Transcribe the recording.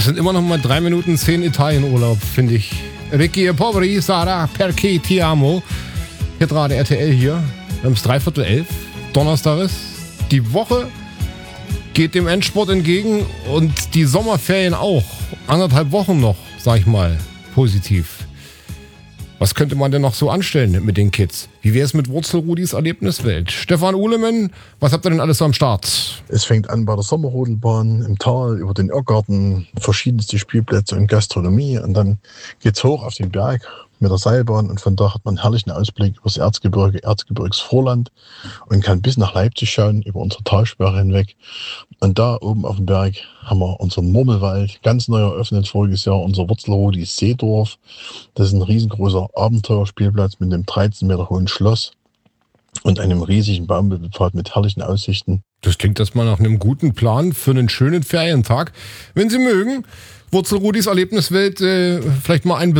sind immer noch mal 3 Minuten 10 Italienurlaub, finde ich. Ricky e Poveri, Sara, perché ti amo. Hier gerade RTL hier. Wir haben es 11:45. Donnerstag ist. Die Woche geht dem Endspurt entgegen und die Sommerferien auch. 1,5 Wochen noch, sag ich mal, positiv. Was könnte man denn noch so anstellen mit den Kids? Wie wäre es mit Wurzelrudis Erlebniswelt? Stefan Uhlemann, was habt ihr denn alles so am Start? Es fängt an bei der Sommerrodelbahn im Tal, über den Irrgarten, verschiedenste Spielplätze und Gastronomie. Und dann geht's hoch auf den Berg mit der Seilbahn. Und von da hat man einen herrlichen Ausblick über das Erzgebirge, Erzgebirgsvorland und kann bis nach Leipzig schauen, über unsere Talsperre hinweg. Und da oben auf dem Berg haben wir unseren Murmelwald, ganz neu eröffnet voriges Jahr, unser Wurzelrudis Seedorf. Das ist ein riesengroßer Abenteuerspielplatz mit einem 13 Meter hohen Schloss und einem riesigen Baumwipfelpfad mit herrlichen Aussichten. Das klingt erstmal nach einem guten Plan für einen schönen Ferientag. Wenn Sie mögen, Wurzelrudis Erlebniswelt vielleicht mal einen